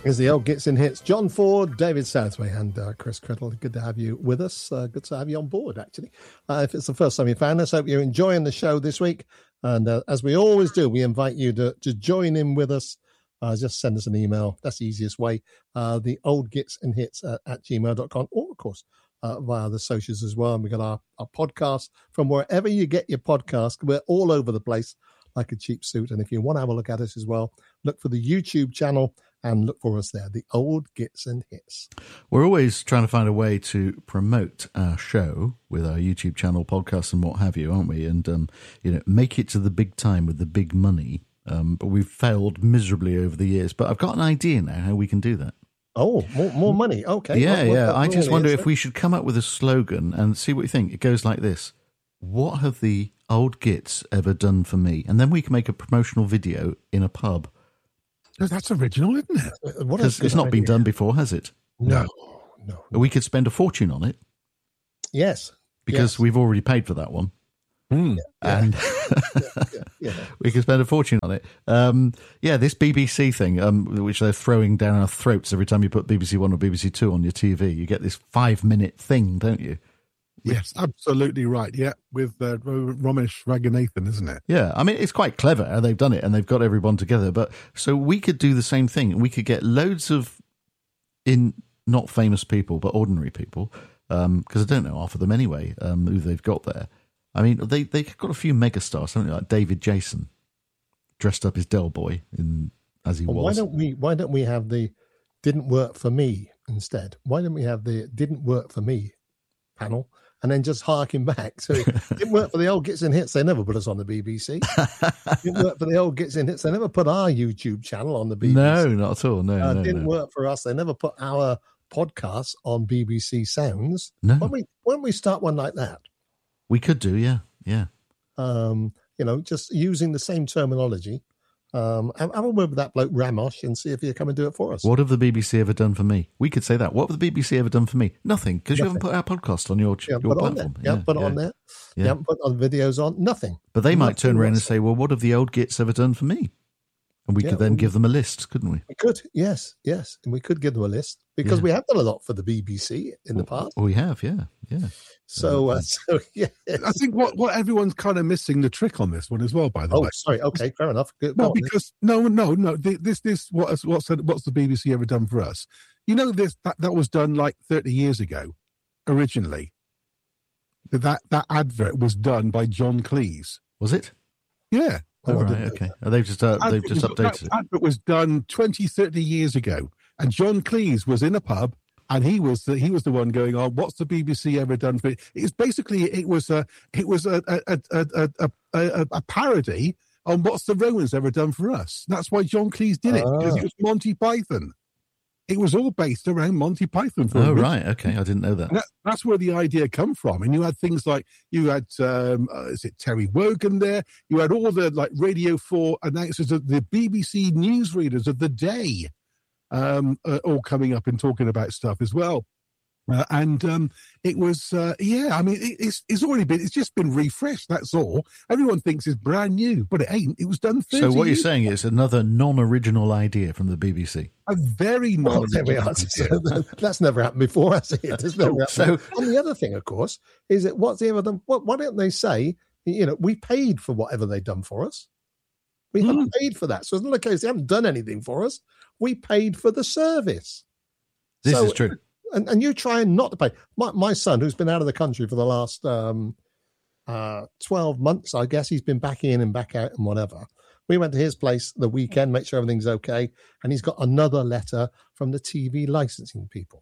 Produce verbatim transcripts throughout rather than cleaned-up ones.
Is the old Gits and Hits. John Ford, David Southway, and uh, Chris Criddle. Good to have you with us. Uh, good to have you on board, actually. Uh, if it's the first time you found us, hope you're enjoying the show this week. And uh, as we always do, we invite you to, to join in with us. Uh, just send us an email. That's the easiest way. Uh, the old Gits and Hits at, at gmail dot com, or, of course, uh, via the socials as well. And we got our, our podcast from wherever you get your podcast. We're all over the place like a cheap suit. And if you want to have a look at us as well, look for the YouTube channel and look for us there, the old Gits and Hits. We're always trying to find a way to promote our show with our YouTube channel, podcasts, and what have you, aren't we? And um, you know, make it to the big time with the big money. Um, but we've failed miserably over the years. But I've got an idea now how we can do that. Oh, more, more money. Okay. Yeah, what, what, yeah. what I just wonder is if it? we should come up with a slogan and see what you think. It goes like this: what have the old Gits ever done for me? And then we can make a promotional video in a pub. That's original, isn't it? What Because a it's good not been idea. done before, has it? No, no. We could spend a fortune on it Yes. because yes. we've already paid for that one. Mm. And yeah, yeah. we can spend a fortune on it. Um, yeah, this B B C thing, um, which they're throwing down our throats every time you put B B C One or B B C Two on your T V. You get this five-minute thing, don't you? Yes, absolutely right. Yeah, with uh, Ramesh Raghunathan, isn't it? Yeah, I mean, it's quite clever how they've done it, and they've got everyone together. But so we could do the same thing. We could get loads of in not famous people, but ordinary people, because um, I don't know half of them anyway, um, who they've got there. I mean, they they've got a few megastars, something like David Jason, dressed up as Del Boy in as he Well, was. why don't we? Why don't we have the "didn't work for me" instead? Why don't we have the "didn't work for me" panel? And then just harking back. So it didn't work for the old Gits and Hits. They never put us on the B B C. Didn't work for the old Gits and Hits. They never put our YouTube channel on the B B C. No, not at all. No, uh, no, didn't no. work for us. They never put our podcasts on B B C Sounds. No. Why don't we, why don't we start one like that? We could do, yeah, yeah. Um, you know, just using the same terminology. Um, have, have a word with that bloke Ramosh and see if he'll come and do it for us. What have the B B C ever done for me? We could say that. What have the B B C ever done for me? Nothing, because you haven't put our podcast on your, Yeah, your put it on there. platform. Yeah, put it on there. Yeah. You haven't put on videos on. Nothing. But they might Nothing turn around and whatsoever. say, well, what have the old Gits ever done for me? And we Yeah, could then well, give them a list, couldn't we? We could, yes, yes. And we could give them a list because Yeah. we have done a lot for the B B C in the past. Well, we have, yeah, yeah. So, uh, so yeah. I think what, what everyone's kind of missing the trick on this one as well, by the Oh, way. sorry. Okay, fair enough. Go, go No, on, because no, no, no. th- This, this, what, has- what's what's the B B C ever done for us? You know, this that, that was done like thirty years ago, originally. That that advert was done by John Cleese. Was it? Yeah, Oh, Oh, I right, didn't know okay. Oh, they've just uh, they've Advert just was- updated that it. advert was done twenty, thirty years ago, and John Cleese was in a pub. And he was the, he was the one going, "Oh, what's the B B C ever done for it?" It's basically it was a it was a a a a, a, a, a parody on what's the Romans ever done for us. That's why John Cleese did it, because Ah. it was Monty Python. It was all based around Monty Python. For Oh, original. right, okay. I didn't know that. And that, that's where the idea come from. And you had things like you had um, uh, is it Terry Wogan there? You had all the like Radio Four announcers, of the B B C newsreaders of the day. Um, uh, all coming up and talking about stuff as well. Uh, and um, it was, uh, yeah, I mean, it, it's it's already been, it's just been refreshed, that's all. Everyone thinks it's brand new, but it ain't. It was done thirty So what you're years saying is another non-original idea from the B B C. A very Well, knowledgeable there we are. idea. That's never happened before, has it? It's never happened. So- and the other thing, of course, is that what's the other than what? Why don't they say, you know, we paid for whatever they've done for us? We Hmm. haven't paid for that. So it's not the case they haven't done anything for us. We paid for the service. This So- is true. And and you trying not to pay. My my son, who's been out of the country for the last um, uh, twelve months, I guess he's been back in and back out and whatever. We went to his place the weekend, make sure everything's okay, and he's got another letter from the T V licensing people.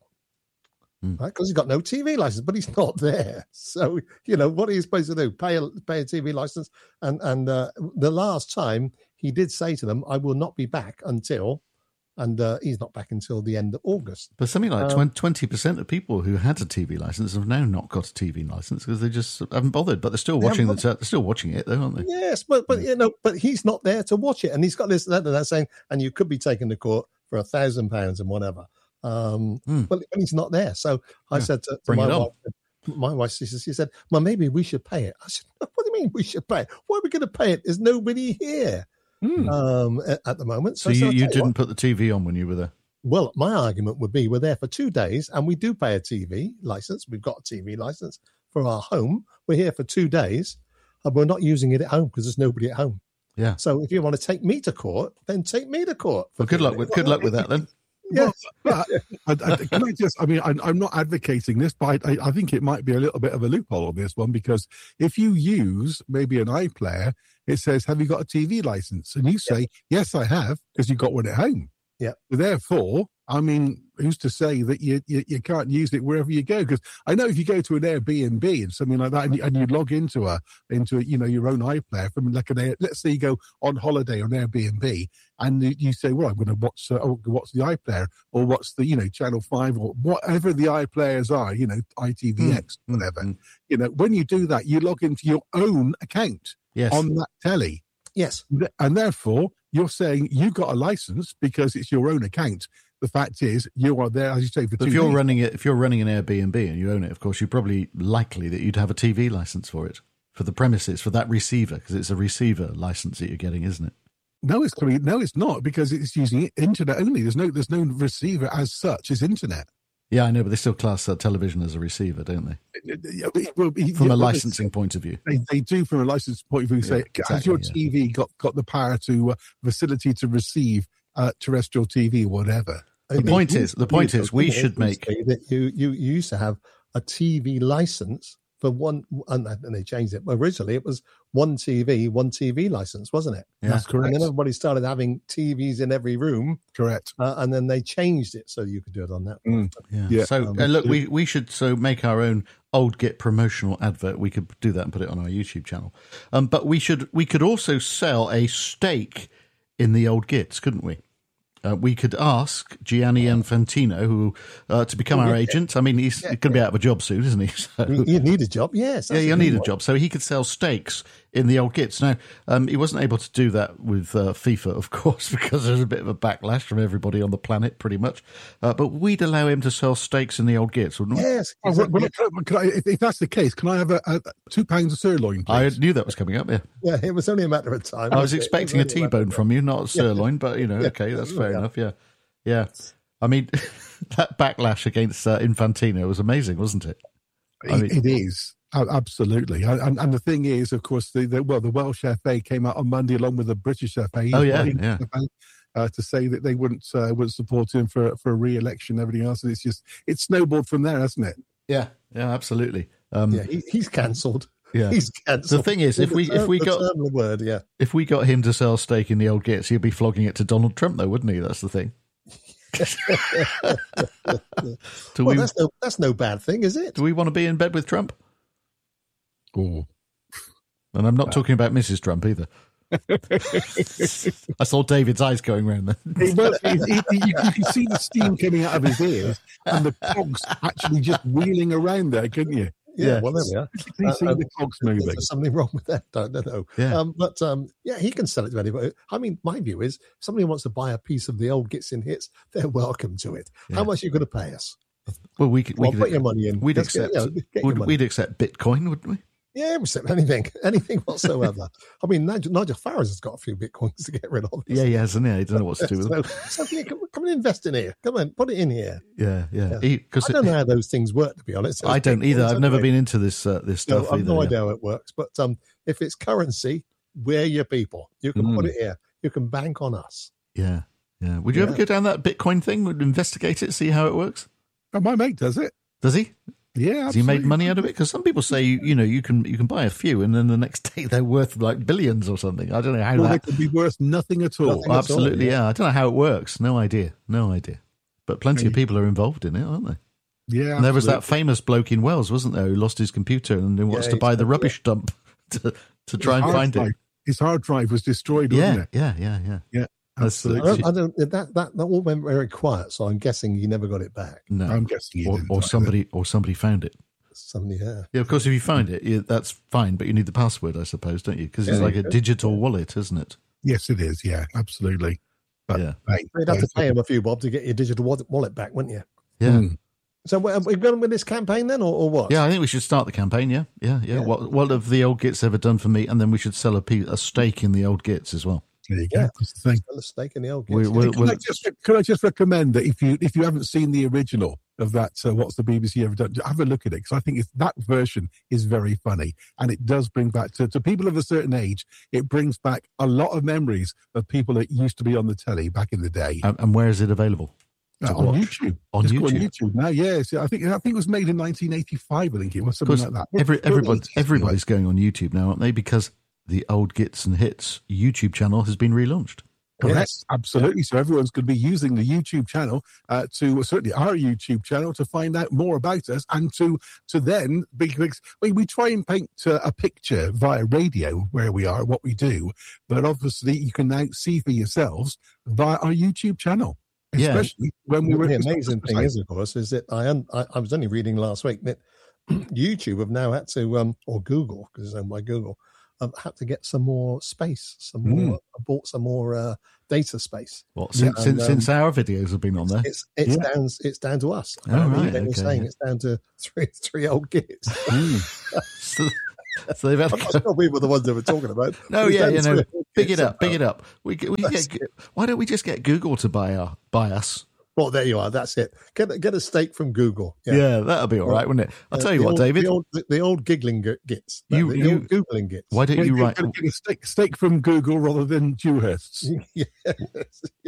Hmm. Right, because he's got no T V license, but he's not there. So you know what are you supposed to do? Pay a pay a T V license, and and uh, the last time he did say to them, "I will not be back until," and uh, he's not back until the end of August. But something like Um, twenty percent of people who had a T V license have now not got a T V license because they just haven't bothered. But they're still They watching the. haven't Te- they're still watching it, though, aren't they? Yes, but but you know, but he's not there to watch it, and he's got this letter that's saying, and you could be taken to court for a thousand pounds and whatever. Um, Hmm. but, but he's not there. So I Yeah, said to, to bring my it on. wife, my wife, she, said- she said, "Well, maybe we should pay it." I said, "What do you mean we should pay it? Why are we going to pay it? There's nobody here Hmm. um, at, at the moment." So I said, you, "I'll you tell didn't what." put the T V on when you were there. Well, my argument would be we're there for two days and we do pay a T V license. We've got a T V license for our home. We're here for two days and we're not using it at home because there's nobody at home. Yeah. So if you want to take me to court, then take me to court. Well, good luck with good luck with that then. Yeah. Well, but I, I, can I just, I mean, I, I'm not advocating this, but I, I think it might be a little bit of a loophole on this one, because if you use maybe an iPlayer, it says, have you got a T V license? And you say, yeah. yes, I have, because you've got one at home. Yeah. Therefore, I mean, who's to say that you you, you can't use it wherever you go? Because I know if you go to an Airbnb and something like that, and you, and you log into a into a, you know your own iPlayer from like an Air, let's say you go on holiday on Airbnb, and you, you say, well, I'm going to watch uh, watch the iPlayer or what's the you know Channel Five or whatever the iPlayers are, you know I T V X, mm, whatever. Mm. You know, when you do that, you log into your own account yes. on that telly. Yes, and therefore you're saying you got a license because it's your own account. The fact is, you are there, as you say, for two If you're days. running it, if you're running an Airbnb and you own it, of course, you're probably likely that you'd have a T V license for it, for the premises, for that receiver, because it's a receiver license that you're getting, isn't it? No, it's coming. No, it's not, because it's using internet only. There's no, there's no receiver as such as internet. Yeah, I know, but they still class uh, television as a receiver, don't they? Well, from yeah, a licensing point of view, they, they do. From a licensing point of view, say, yeah, has your exactly, T V yeah. got got the power to uh, facility to receive uh, terrestrial T V or whatever? The point is, the point is, we should make that you you used to have a T V license for one, and they changed it. Originally, it was one T V, one T V license, wasn't it? Yeah. That's correct. And then everybody started having T Vs in every room. Correct. Uh, and then they changed it so you could do it on that. Mm. Yeah. yeah. So um, uh, look, we we should so make our own Old Git promotional advert. We could do that and put it on our YouTube channel. Um, but we should we could also sell a stake in the Old Gits, couldn't we? Uh, we could ask Gianni Infantino who uh, to become oh, our yeah. agent. I mean, he's yeah, going to yeah. be out of a job soon, isn't he? So, you need a job, yes. Yeah, you need a job. So he could sell stakes in the Old Gits. Now, um, he wasn't able to do that with uh, FIFA, of course, because there's a bit of a backlash from everybody on the planet, pretty much. Uh, but we'd allow him to sell stakes in the Old Gits, wouldn't we? Yes. Oh, well, well, can I, if, if that's the case, can I have a, a two pounds of sirloin, please? I knew that was coming up, yeah. Yeah, it was only a matter of time. I was expecting a T-bone from you, not a sirloin, but, you know, yeah. okay, that's fair yeah. enough, yeah. Yeah. I mean, that backlash against uh, Infantino was amazing, wasn't it? I mean, it is. Absolutely. And, and the thing is, of course, the, the well, the Welsh F A came out on Monday along with the British F A. Oh, yeah, yeah. Uh, to say that they wouldn't uh, wouldn't support him for for a re-election and everything else. And it's just, it's snowballed from there, hasn't it? Yeah, yeah, absolutely. Um, yeah, he, he's cancelled. Yeah. He's cancelled. The thing is, if we term, if we got the word, yeah, if we got him to sell stake in the Old Gits, he'd be flogging it to Donald Trump, though, wouldn't he? That's the thing. do well, we, that's no that's no bad thing, is it? Do we want to be in bed with Trump? Oh, and I'm not wow. talking about Missus Trump either. I saw David's eyes going round there. Well, he, he, he, you, you can see the steam coming out of his ears and the cogs actually just wheeling around there, couldn't you? Yeah, yeah. Well, there we are. You see uh, the cogs moving. There's something wrong with that. I don't know. Yeah. Um, but um, yeah, he can sell it to anybody. I mean, my view is, if somebody wants to buy a piece of the Old Gits in Hits, they're welcome to it. Yeah. How much are you going to pay us? Well, we could, we well, could put your money in. We'd Let's accept. Get, you know, would, we'd accept Bitcoin, wouldn't we? Yeah, anything, anything whatsoever. I mean, Nigel, Nigel Farage has got a few bitcoins to get rid of. Yeah, he has, hasn't he? He doesn't know what to do with so, them. So, yeah, come, come and invest in here. Come on, put it in here. Yeah, yeah. yeah. He, I don't it, know how those things work, to be honest. I don't either. I've never been into this uh, this stuff no, I've either. no yeah. idea how it works. But um, if it's currency, we're your people. You can mm. put it here. You can bank on us. Yeah, yeah. Would you yeah. ever go down that Bitcoin thing? Would investigate it, see how it works? Oh, my mate does it. Does he? Yeah, Has he made money out of it? Because some people say, you, you know, you can you can buy a few and then the next day they're worth like billions or something. I don't know how well, that... they could be worth nothing at all. Nothing Absolutely, at all, yeah. yeah. I don't know how it works. No idea. No idea. But plenty yeah. of people are involved in it, aren't they? Yeah, and there was that famous bloke in Wales, wasn't there, who lost his computer and then wants yeah, to buy the rubbish yeah. dump to, to try his and find drive. it. His hard drive was destroyed, yeah, wasn't it? Yeah, yeah, yeah. Yeah. Absolutely. I don't, I don't, that, that, that all went very quiet, so I'm guessing he never got it back. No. I'm guessing he or, didn't. Or somebody, or somebody found it. Somebody, yeah. Yeah, of course, if you find it, yeah, that's fine, but you need the password, I suppose, don't you? Because it's yeah, like a digital wallet, isn't it? Yes, it is, yeah, absolutely. But, yeah. Hey, You'd have to pay him a few bob to get your digital wallet back, wouldn't you? Yeah. Mm. So are we going with this campaign then, or, or what? Yeah, I think we should start the campaign, yeah. Yeah, yeah. yeah. What, what have the Old Gits ever done for me? And then we should sell a, piece, a stake in the Old Gits as well. There you go. Yeah. That's the thing. Still a stake in the old We- gits. we- yeah. Can I, just, can I just recommend that if you if you haven't seen the original of that, uh, what's the B B C ever done? Have a look at it, because I think it's, that version is very funny, and it does bring back to, to people of a certain age. It brings back a lot of memories of people that used to be on the telly back in the day. And, and where is it available? Uh, to on watch? YouTube. On Just go YouTube? on YouTube now. Yes, I think I think it was made in nineteen eighty-five. I think it was something Because like that. every, everybody, Well, everybody's going on YouTube now, aren't they? Because the Old Gits and Hits YouTube channel has been relaunched. Correct, Yes. absolutely. So everyone's going to be using the YouTube channel uh, to certainly our YouTube channel to find out more about us, and to to then because we, we try and paint uh, a picture via radio where we are, what we do, but obviously you can now see for yourselves via our YouTube channel. Yeah. Especially when we were The at amazing Christmas thing time. is, of course, is that I, un- I I was only reading last week that YouTube have now had to, um, or Google, because it's owned by Google, have had to get some more space, some more, bought some more uh, data space. What, since, Yeah, since, and, since our videos have been on there? It's it's Yeah. down it's down to us. Oh, Apparently, right, they were okay, saying yeah. it's down to three three old gits. Mm. so, so they've had I'm to not go, sure we were the ones they were talking about. no, It's yeah, down you to know, three old big gits it up, big somehow. it up. We, we That's get, why don't we just get Google to buy our, buy us? Well, there you are. That's it. Get a- get a steak from Google. Yeah, that'll be all right, wouldn't it? I'll Uh, tell you the what, old, David. The old, the, the old giggling gi- gits. No, You- the, you- old googling gits. Why don't Yeah, you you're write? gonna get a steak, steak from Google rather than Dewhurst's. yes.